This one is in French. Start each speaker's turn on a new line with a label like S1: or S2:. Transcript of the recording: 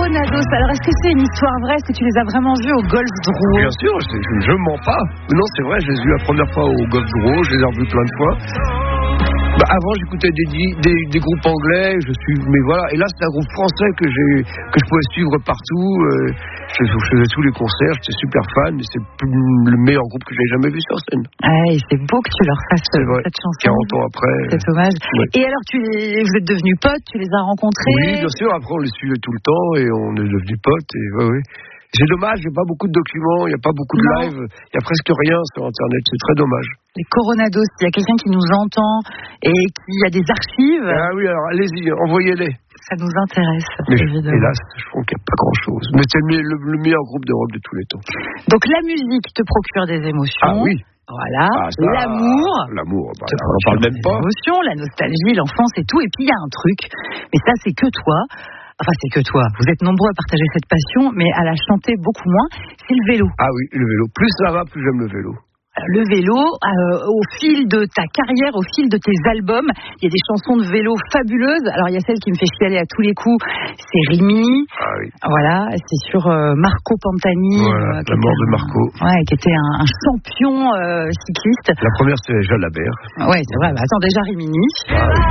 S1: Coronados, alors est-ce que c'est une histoire vraie? Est-ce que tu les as vraiment vus au Golf Drouot?
S2: Bien sûr, je ne mens pas. Non, c'est vrai, je les ai vus la première fois au Golf Drouot, je les ai revus plein de fois. Avant, j'écoutais des groupes anglais, mais voilà. Et là, c'est un groupe français que je pouvais suivre partout. Je faisais tous les concerts, j'étais super fan. Et c'est le meilleur groupe que j'ai jamais vu sur scène.
S1: Ah, et c'est beau que tu leur fasses cette chanson.
S2: 40 ans après.
S1: C'est dommage.
S2: Ouais.
S1: Et alors, vous êtes devenus potes, tu les as rencontrés?
S2: Oui, bien sûr. Après, on les suivait tout le temps et on est devenus potes. Et oui. C'est dommage, il n'y a pas beaucoup de documents, il n'y a pas beaucoup de live, il n'y a presque rien sur Internet, c'est très dommage.
S1: Les Coronados, il y a quelqu'un qui nous entend et qui a des archives.
S2: Ah oui, alors allez-y, envoyez-les.
S1: Ça nous intéresse,
S2: mais
S1: évidemment.
S2: Hélas, je trouve qu'il n'y a pas grand-chose. Mais c'est le meilleur groupe d'Europe de tous les temps.
S1: Donc la musique te procure des émotions.
S2: Ah oui.
S1: Voilà,
S2: L'amour, on n'en parle même pas.
S1: L'émotion, la nostalgie, l'enfance et tout. Et puis il y a un truc, mais ça c'est que toi. Enfin, c'est que toi. Vous êtes nombreux à partager cette passion, mais à la chanter beaucoup moins. C'est le vélo.
S2: Ah oui, le vélo. Plus ça va, plus j'aime le vélo.
S1: Le vélo, au fil de ta carrière, au fil de tes albums, il y a des chansons de vélo fabuleuses. Alors, il y a celle qui me fait chialer à tous les coups, c'est Rimini.
S2: Ah oui.
S1: Voilà, c'est sur Marco Pantani.
S2: Voilà, la mort de Marco.
S1: Ouais, qui était un champion cycliste.
S2: La première, c'était Jalabert.
S1: Ouais, c'est vrai. Attends, déjà Rimini.
S2: Ah oui.